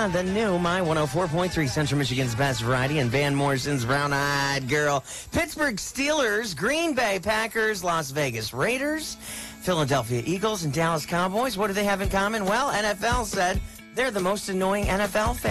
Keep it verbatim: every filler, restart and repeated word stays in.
on the new My one oh four point three, Central Michigan's best variety, and Van Morrison's Brown-Eyed Girl. Pittsburgh Steelers, Green Bay Packers, Las Vegas Raiders, Philadelphia Eagles, and Dallas Cowboys. What do they have in common? Well, N F L said they're the most annoying N F L fans.